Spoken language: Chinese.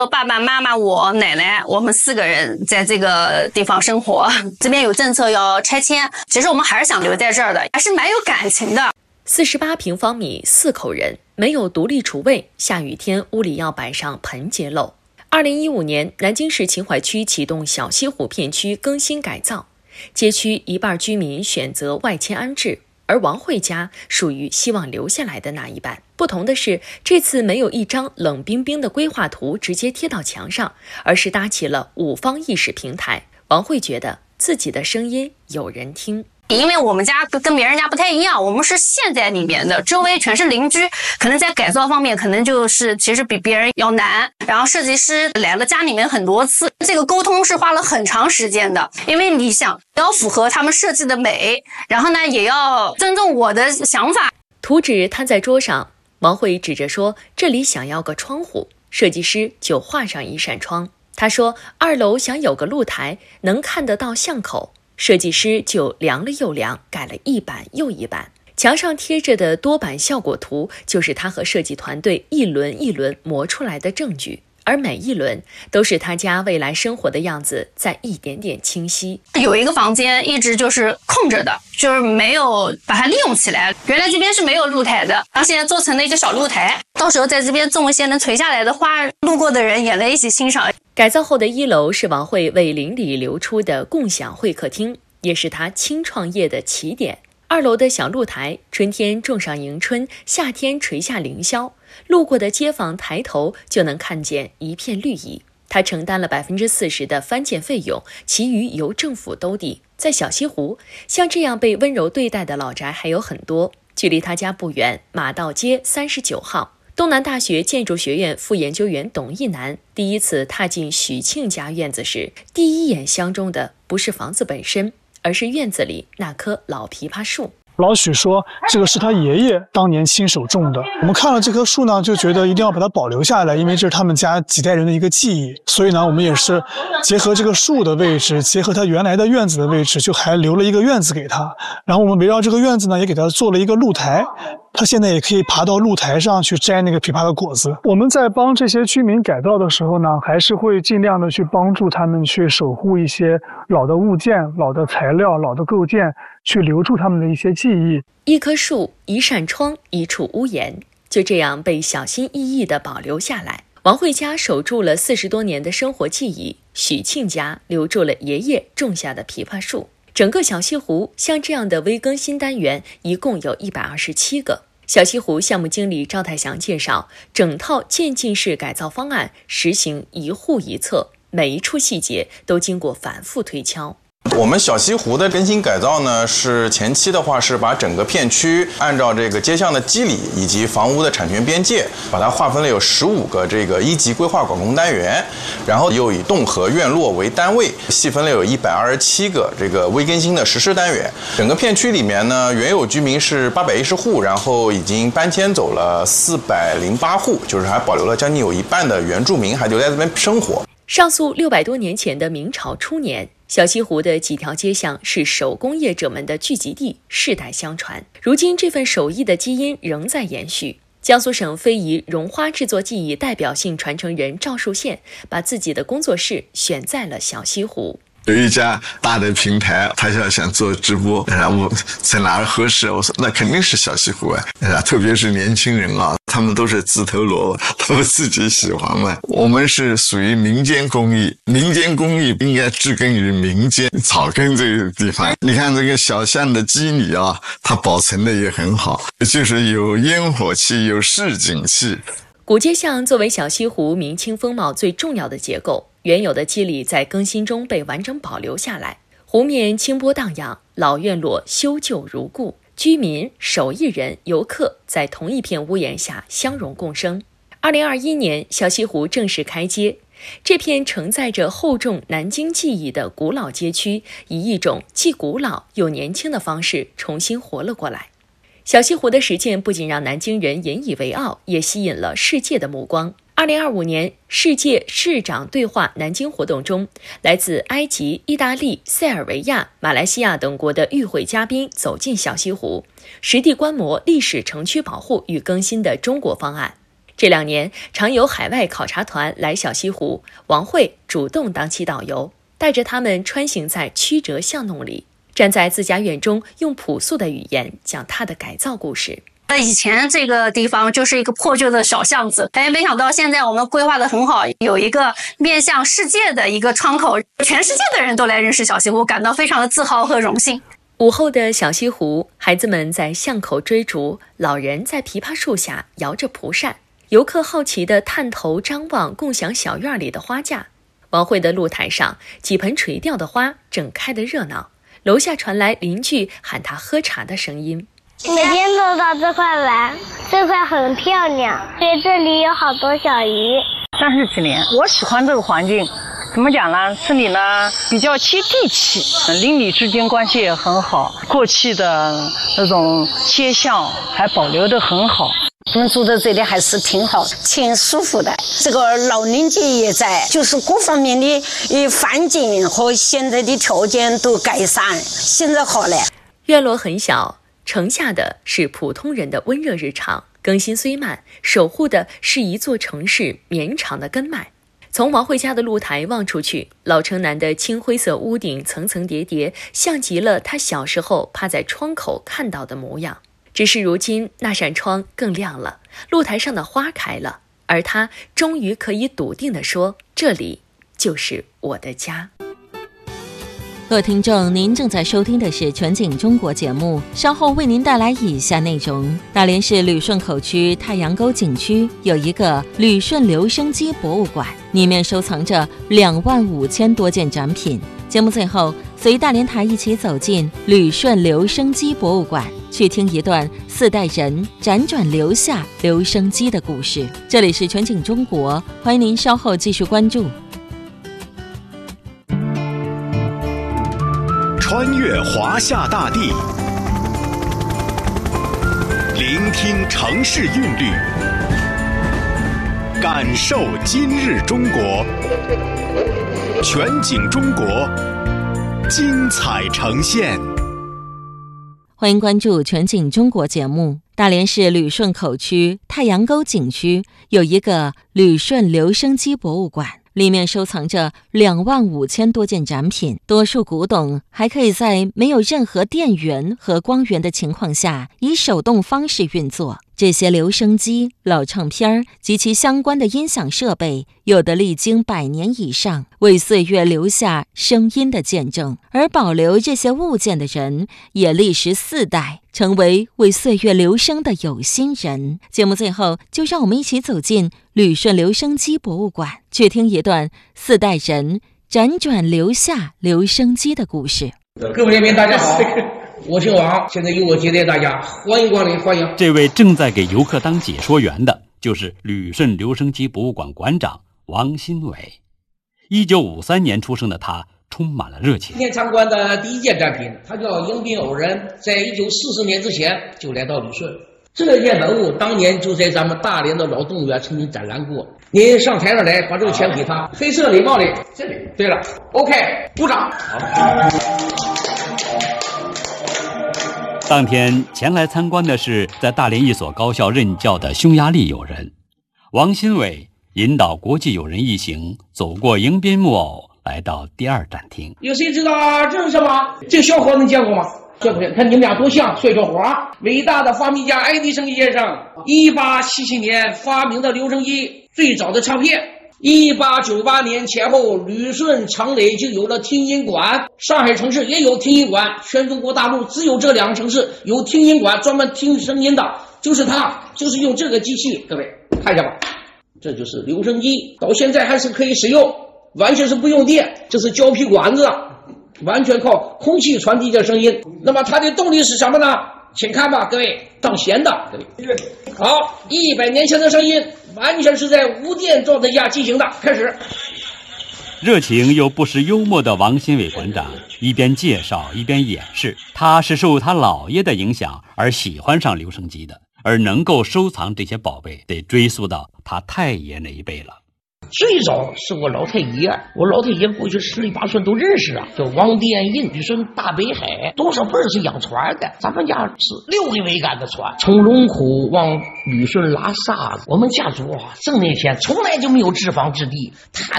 爸爸妈妈、我奶奶，我们4个人在这个地方生活。这边有政策要拆迁，其实我们还是想留在这儿的，还是蛮有感情的。 48平方米，4口人，没有独立厨卫，下雨天屋里要摆上盆节漏。2015年，南京市秦淮区启动小西湖片区更新改造，街区一半居民选择外迁安置，而王慧家属于希望留下来的那一半。不同的是，这次没有一张冷冰冰的规划图直接贴到墙上，而是搭起了5方议事平台。王慧觉得自己的声音有人听。 因为我们家跟别人家不太一样，我们是陷在里面的，周围全是邻居，可能在改造方面可能就是其实比别人要难。然后设计师来了家里面很多次，这个沟通是花了很长时间的，因为你想要符合他们设计的美，然后呢也要尊重我的想法。 图纸摊在桌上，王慧指着说这里想要个窗户，设计师就画上一扇窗。他说2楼想有个露台，能看得到巷口。设计师就量了又量，改了一版又一版。墙上贴着的多版效果图，就是他和设计团队一轮一轮磨出来的证据，而每一轮都是他家未来生活的样子在一点点清晰。 有一个房间一直就是空着的，就是没有把它利用起来。原来这边是没有露台的，然后现在做成了一个小露台，到时候在这边种一些能垂下来的花，路过的人也能一起欣赏。 改造后的1楼是王慧为邻里留出的共享会客厅，也是他轻创业的起点。2楼的小露台，春天种上迎春，夏天垂下凌霄，路过的街坊抬头就能看见一片绿意。他承担了40%的翻建费用，其余由政府兜底。在小西湖，像这样被温柔对待的老宅还有很多。距离他家不远，马道街39号。东南大学建筑学院副研究员董一南第一次踏进许庆家院子时，第一眼相中的不是房子本身，而是院子里那棵老枇杷树。 老许说这个是他爷爷当年亲手种的，我们看了这棵树呢，就觉得一定要把它保留下来，因为这是他们家几代人的一个记忆。所以呢，我们也是结合这个树的位置，结合他原来的院子的位置，就还留了一个院子给他。然后我们围绕这个院子呢，也给他做了一个露台，他现在也可以爬到露台上去摘那个枇杷的果子。我们在帮这些居民改造的时候呢，还是会尽量的去帮助他们去守护一些老的物件、老的材料、老的构件，去留住他们的一些记忆。 一棵树，一扇窗，一处屋檐，就这样被小心翼翼地保留下来。王慧家守住了40多年的生活记忆，许庆家留住了爷爷种下的枇杷树。整个小西湖像这样的微更新单元一共有127个。小西湖项目经理赵太祥介绍，整套渐进式改造方案实行一户一策，每一处细节都经过反复推敲。 我们小西湖的更新改造呢，是前期的话是把整个片区按照这个街巷的基理以及房屋的产权边界，把它划分了有15个这个1级规划管控单元，然后又以栋和院落为单位，细分了有127个这个微更新的实施单元。整个片区里面呢，原有居民是810户，然后已经搬迁走了408户，就是还保留了将近有一半的原住民还留在这边生活。 上溯600多年前的明朝初年，小西湖的几条街巷是手工业者们的聚集地，世代相传。如今这份手艺的基因仍在延续。江苏省非遗绒花制作技艺代表性传承人赵树宪把自己的工作室选在了小西湖。 有一家大的平台，他想做直播，然后在哪儿合适？我说那肯定是小西湖啊，特别是年轻人啊，他们都是自投罗网，他们自己喜欢嘛。我们是属于民间工艺，民间工艺应该植根于民间草根这个地方。你看这个小巷的基理啊，它保存的也很好，就是有烟火气，有市井气。 古街巷作为小西湖明清风貌最重要的结构，原有的基理在更新中被完整保留下来。湖面清波荡漾，老院落修旧如故，居民、手艺人、游客在同一片屋檐下相容共生。2021年，小西湖正式开街，这片承载着厚重南京记忆的古老街区，以一种既古老又年轻的方式重新活了过来。小西湖的实践不仅让南京人引以为傲，也吸引了世界的目光。2025年世界市长对话南京活动中，来自埃及、意大利、塞尔维亚、马来西亚等国的与会嘉宾走进小西湖，实地观摩历史城区保护与更新的中国方案。 这2年常有海外考察团来小西湖，王慧主动当起导游，带着他们穿行在曲折巷弄里，站在自家院中，用朴素的语言讲他的改造故事。 以前这个地方就是一个破旧的小巷子，没想到现在我们规划得很好，有一个面向世界的一个窗口，全世界的人都来认识小西湖，感到非常的自豪和荣幸。 午后的小西湖，孩子们在巷口追逐，老人在枇杷树下摇着蒲扇，游客好奇地探头张望，共享小院里的花架。王慧的露台上，几盆垂钓的花正开得热闹，楼下传来邻居喊他喝茶的声音。 每天都到这块玩，这块很漂亮，所以这里有好多小鱼。 30几年，我喜欢这个环境。怎么讲呢？这里呢比较接地气，邻里之间关系也很好，过去的那种街巷还保留得很好。 我们住在这里还是挺好，挺舒服的。这个老邻居也在，就是各方面的环境和现在的条件都改善，现在好了。 院落很小，盛下的是普通人的温热日常，更新虽慢，守护的是一座城市绵长的根脉。从王慧家的露台望出去，老城南的青灰色屋顶层层叠叠，像极了他小时候趴在窗口看到的模样。只是如今那扇窗更亮了，露台上的花开了，而他终于可以笃定地说，这里就是我的家。 各位听众，您正在收听的是全景中国节目，稍后为您带来以下内容。大连市旅顺口区太阳沟景区有一个旅顺留声机博物馆，里面收藏着25000多件展品。节目最后，随大连台一起走进旅顺留声机博物馆，去听一段4代人辗转留下留声机的故事。这里是全景中国，欢迎您稍后继续关注。 穿越华夏大地，聆听城市韵律，感受今日中国。全景中国，精彩呈现。 欢迎关注全景中国节目。大连市旅顺口区太阳沟景区有一个旅顺留声机博物馆，里面收藏着25000多件展品，多数古董，还可以在没有任何电源和光源的情况下以手动方式运作。这些留声机、老唱片及其相关的音响设备，有的历经100年以上，为岁月留下声音的见证，而保留这些物件的人也历时4代，成为为岁月留声的有心人。节目最后，就让我们一起走进旅顺留声机博物馆，去听一段4代人辗转留下留声机的故事。 各位人民大家好，我姓王，现在由我接待大家，欢迎光临，欢迎。 这位正在给游客当解说员的，就是旅顺留声机博物馆馆长王新伟。1953年出生的他，充满了热情。 今天参观的第一件展品，它叫迎宾偶人，在1940年之前就来到旅顺。这件文物当年就在咱们大连的老动物园曾经展览过。您上台上来，把这个钱给他。黑色礼帽里，这里。对了 ，OK， 鼓掌。 当天前来参观的是在大连一所高校任教的匈牙利友人王新伟，引导国际友人一行走过迎宾木偶，来到第2展厅。 有谁知道这是什么？这个小伙子你见过吗？见不见？看你们俩多像，帅小伙。伟大的发明家爱迪生先生1877年发明的留声机，最早的唱片。1898年前后，旅顺、长垒就有了听音馆，上海城市也有听音馆，全中国大陆只有这2个城市有听音馆，专门听声音的，就是它，就是用这个机器。各位看一下吧，这就是留声机，到现在还是可以使用，完全是不用电，这是胶皮管子，完全靠空气传递的声音。那么它的动力是什么呢？请看吧，各位，当弦的。好，100年前的声音完全是在无电状态下进行的。开始。 热情又不失幽默的王新伟馆长一边介绍一边演示，他是受他姥爷的影响而喜欢上留声机的，而能够收藏这些宝贝得追溯到他太爷那一辈了。 最早是我老太爷，我老太爷过去十里八村都认识啊，叫王殿印，旅顺大北海，多少辈儿是养船的。咱们家是6个桅杆的船，从龙口往旅顺拉沙子。我们家族啊，正那天从来就没有置房之地，他